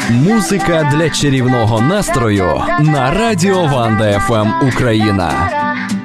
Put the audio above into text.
Музика для чарівного настрою на радіо Ванда ФМ Україна.